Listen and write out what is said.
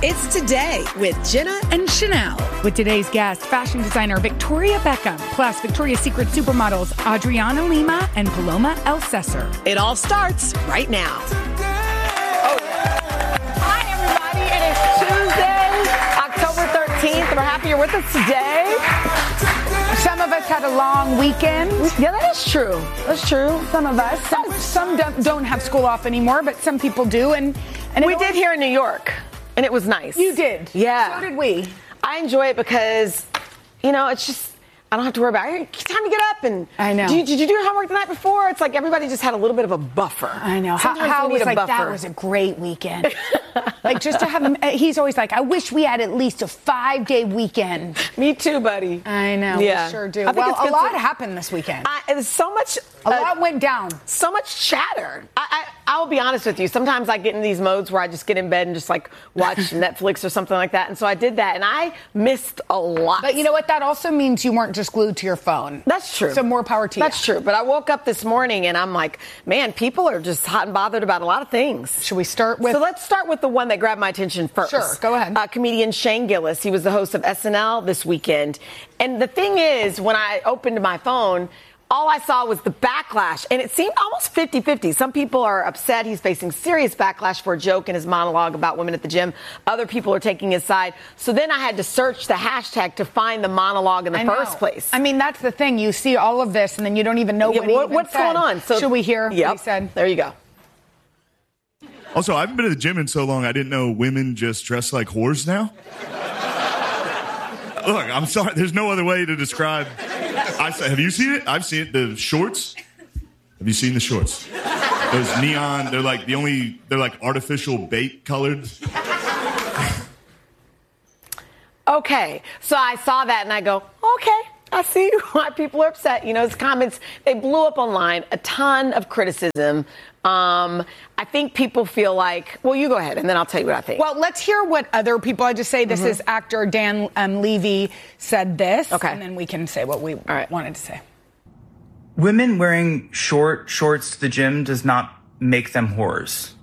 It's Today with Jenna and Chanel. With today's guest, fashion designer Victoria Beckham, plus Victoria's Secret supermodels Adriana Lima and Paloma El Cesar. It all starts right now. Hi, everybody. It is Tuesday, October 13th. We're happy you're with us today. Some of us had a long weekend. Yeah, that is true. That's true. Some of us. Some don't have school off anymore, but some people do. And we did here in New York, and it was nice. You did? Yeah. So did we. I enjoy it because, it's just, I don't have to worry about it. Time to get up and I know. Did you do your homework the night before? It's like everybody just had a little bit of a buffer. I know. Sometimes How we was need a like, buffer. that was a great weekend. Like, just to have him, he's always like, I wish we had at least a 5-day weekend. Me too, buddy. I know. Yeah. We sure do. I think Well, it's a good lot to- happened this weekend. There's so much. A lot went down. So much chatter. I'll be honest with you. Sometimes I get in these modes where I just get in bed and just like watch Netflix or something like that. And so I did that, and I missed a lot. But you know what? That also means you weren't just glued to your phone. That's true. So more power to you. That's true. But I woke up this morning and I'm like, man, people are just hot and bothered about a lot of things. Should we start with? So let's start with the one that grabbed my attention first. Sure, go ahead. Comedian Shane Gillis. He was the host of SNL this weekend. And the thing is, when I opened my phone, all I saw was the backlash, and it seemed almost 50-50. Some people are upset he's facing serious backlash for a joke in his monologue about women at the gym. Other people are taking his side. So then I had to search the hashtag to find the monologue in the first place. I mean, that's the thing. You see all of this, and then you don't even know what's said. going on. So, should we hear yep, what he said? There you go. Also, I haven't been to the gym in so long, I didn't know women just dress like whores now. Look, I'm sorry. There's no other way to describe. Have you seen it? I've seen it. The shorts. Have you seen the shorts? Those neon. They're like artificial bait colored. Okay, so I saw that and I go, okay, I see why people are upset. His comments, they blew up online, a ton of criticism. I think people feel like, well, you go ahead and then I'll tell you what I think. Well, let's hear what other people had to say. This is actor Dan Levy said this. Okay. And then we can say what we wanted to say. Women wearing short shorts to the gym does not make them whores.